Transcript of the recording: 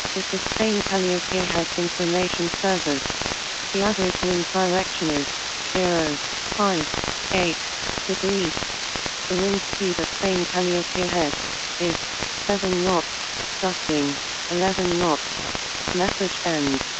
This is Spain Calliope has information service. The average wind direction is 0.8 degrees. The wind speed at Spain Calliope Head is 7 knots, gusting 11 knots. Message ends.